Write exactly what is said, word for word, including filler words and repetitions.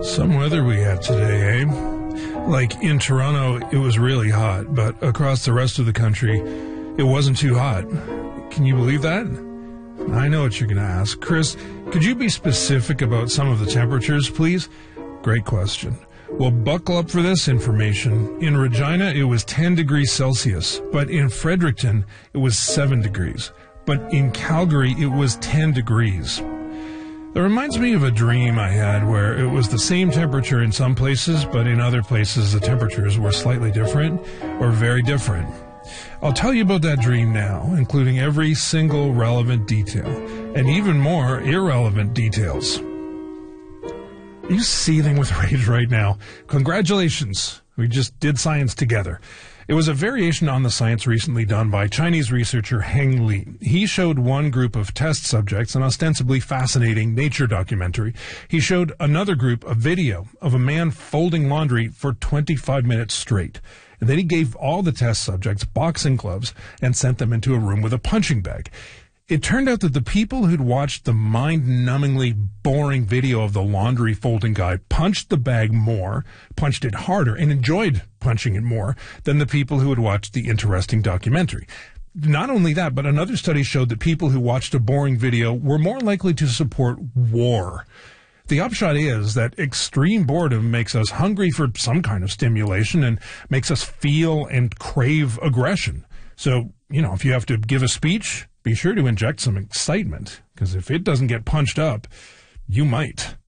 Some weather we had today, eh? Like in Toronto, it was really hot, but across the rest of the country, it wasn't too hot. Can you believe that? I know what you're going to ask. Chris, could you be specific about some of the temperatures, please? Great question. Well, buckle up for this information. In Regina, it was ten degrees Celsius, but in Fredericton, it was seven degrees. But in Calgary, it was ten degrees. That reminds me of a dream I had where it was the same temperature in some places, but in other places the temperatures were slightly different or very different. I'll tell you about that dream now, including every single relevant detail, and even more irrelevant details. Are you seething with rage right now? Congratulations! We just did science together. It was a variation on the science recently done by Chinese researcher Heng Li. He showed one group of test subjects an ostensibly fascinating nature documentary. He showed another group a video of a man folding laundry for twenty-five minutes straight. And then he gave all the test subjects boxing gloves and sent them into a room with a punching bag. It turned out that the people who'd watched the mind-numbingly boring video of the laundry folding guy punched the bag more, punched it harder, and enjoyed punching it more than the people who had watched the interesting documentary. Not only that, but another study showed that people who watched a boring video were more likely to support war. The upshot is that extreme boredom makes us hungry for some kind of stimulation and makes us feel and crave aggression. So, you know, if you have to give a speech, be sure to inject some excitement, because if it doesn't get punched up, you might.